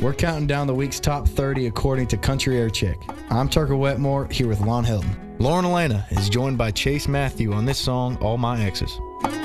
We're counting down the week's top 30 according to Country Air Chick. I'm Tucker Wetmore, here with Lon Hilton. Lauren Elena is joined by Chase Matthew on this song, All My Exes.